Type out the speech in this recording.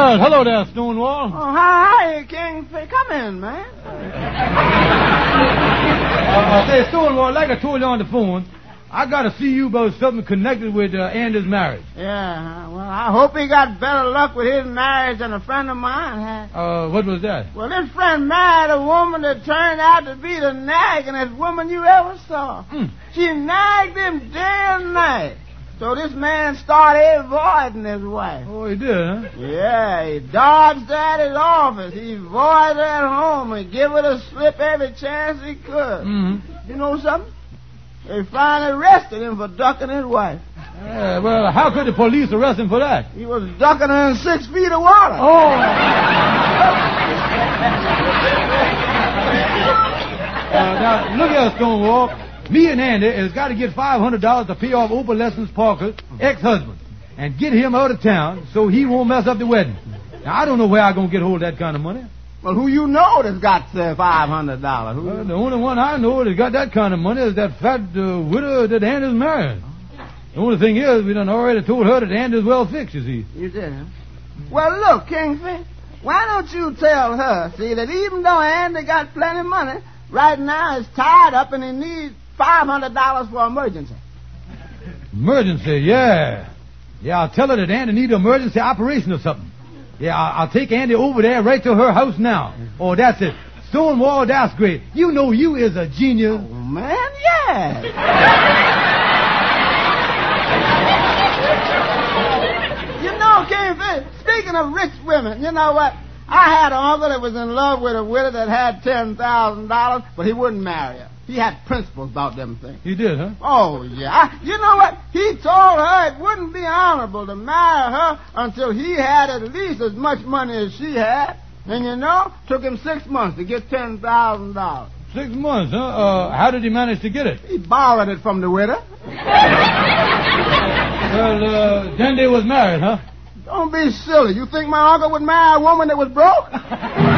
Well, hello there, Stonewall. Oh, hi, Kingfish. Come in, man. Say, Stonewall, like I told you on the phone, I got to see you about something connected with Andy's marriage. Yeah, well, I hope he got better luck with his marriage than a friend of mine had. What was that? Well, this friend married a woman that turned out to be the naggingest woman you ever saw. She nagged him day and night. So this man started avoiding his wife. Oh, he did, huh? Yeah, he dodged at his office. He avoided her at home and give her the slip every chance he could. Mm-hmm. You know something? They finally arrested him for ducking his wife. Yeah, well, how could the police arrest him for that? He was ducking her in 6 feet of water. Oh. Now, look here, Stonewall. Me and Andy has got to get $500 to pay off Opalescence Parker's ex-husband and get him out of town so he won't mess up the wedding. Now, I don't know where I'm going to get hold of that kind of money. Well, who you know that's got $500? The only one I know that's got that kind of money is that fat widow that Andy's married. The only thing is, we done already told her that Andy's well fixed, you see. You did, huh? Well, look, Kingfish, why don't you tell her, see, that even though Andy got plenty of money, right now he's tied up and he needs $500 for emergency. Emergency, yeah. Yeah, I'll tell her that Andy needs an emergency operation or something. Yeah, I'll take Andy over there right to her house now. Oh, that's it. Stonewall, that's great. You know you is a genius. Oh, man, yeah. You know, Kingfish, speaking of rich women, you know what? I had an uncle that was in love with a widow that had $10,000, but he wouldn't marry her. He had principles about them things. You did, huh? Oh, yeah. You know what? He told her it wouldn't be honorable to marry her until he had at least as much money as she had. And, you know, took him 6 months to get $10,000. 6 months, huh? How did he manage to get it? He borrowed it from the widow. Well, then they was married, huh? Don't be silly. You think my uncle would marry a woman that was broke?